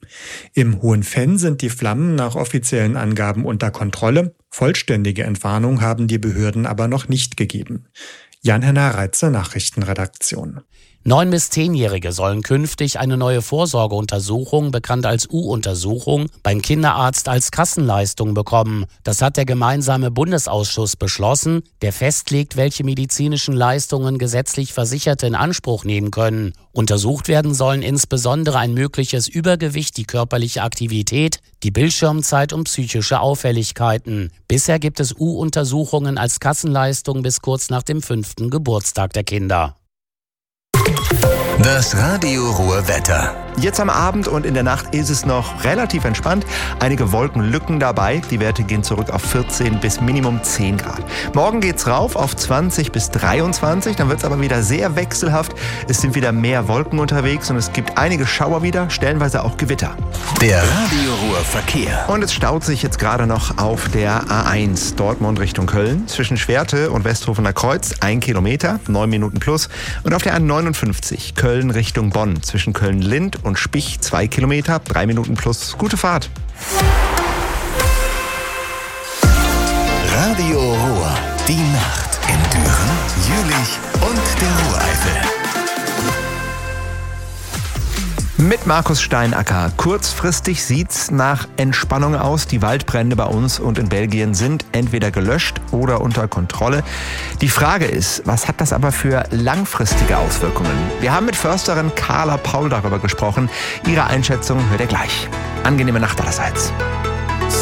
Im Hohenfenn sind die Flammen nach offiziellen Angaben unter Kontrolle. Vollständige Entwarnung haben die Behörden aber noch nicht gegeben. Jan-Henner Reitze, Nachrichtenredaktion. 9- bis 10-Jährige sollen künftig eine neue Vorsorgeuntersuchung, bekannt als U-Untersuchung, beim Kinderarzt als Kassenleistung bekommen. Das hat der gemeinsame Bundesausschuss beschlossen, der festlegt, welche medizinischen Leistungen gesetzlich Versicherte in Anspruch nehmen können. Untersucht werden sollen insbesondere ein mögliches Übergewicht, die körperliche Aktivität, die Bildschirmzeit und psychische Auffälligkeiten. Bisher gibt es U-Untersuchungen als Kassenleistung bis kurz nach dem 5. Geburtstag der Kinder. Das Radio Ruhr Wetter. Jetzt am Abend und in der Nacht ist es noch relativ entspannt. Einige Wolkenlücken dabei. Die Werte gehen zurück auf 14 bis Minimum 10 Grad. Morgen geht's rauf auf 20 bis 23. Dann wird's aber wieder sehr wechselhaft. Es sind wieder mehr Wolken unterwegs und es gibt einige Schauer wieder, stellenweise auch Gewitter. Der Radio Ruhr Verkehr. Und es staut sich jetzt gerade noch auf der A1 Dortmund Richtung Köln. Zwischen Schwerte und Westhofener Kreuz 1 Kilometer, 9 Minuten plus. Und auf der A59 Köln Richtung Bonn. Zwischen Köln-Lind und Spich 2 Kilometer, 3 Minuten plus. Gute Fahrt. Radio Ruhr. Die Nacht in Düren, Jülich und der Ruhreifel. Mit Markus Steinacker. Kurzfristig sieht's nach Entspannung aus. Die Waldbrände bei uns und in Belgien sind entweder gelöscht oder unter Kontrolle. Die Frage ist, was hat das aber für langfristige Auswirkungen? Wir haben mit Försterin Carla Paul darüber gesprochen. Ihre Einschätzung hört ihr gleich. Angenehme Nacht allerseits.